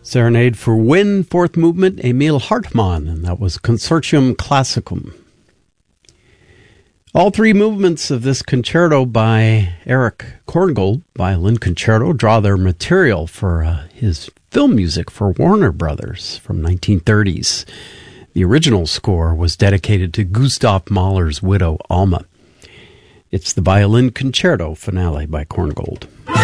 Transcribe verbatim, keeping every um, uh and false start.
Serenade for Wind, fourth movement, Emil Hartmann, and that was Consortium Classicum. All three movements of this concerto by Erich Korngold, violin concerto, draw their material for uh, his film music for Warner Brothers from nineteen thirties. The original score was dedicated to Gustav Mahler's widow, Alma. It's the violin concerto finale by Korngold.